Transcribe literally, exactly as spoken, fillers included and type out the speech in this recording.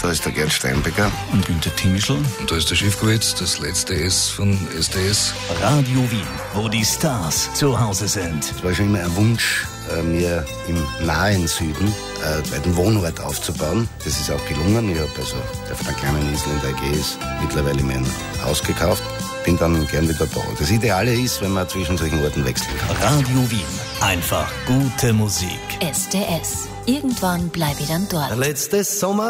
Da ist der Gerd Steinbecker. Und Günther Tingischl. Und da ist der Schiffkowitz, das letzte S von S D S. Radio Wien, wo die Stars zu Hause sind. Es war schon immer ein Wunsch, mir im nahen Süden einen Wohnort aufzubauen. Das ist auch gelungen. Ich habe also auf der kleinen Insel in der Ägäis mittlerweile mein Haus gekauft. Bin dann gern wieder da. Das Ideale ist, wenn man zwischen solchen Orten wechseln kann. Radio Wien, einfach gute Musik. S D S. Irgendwann bleibe ich dann dort. Letztes Sommer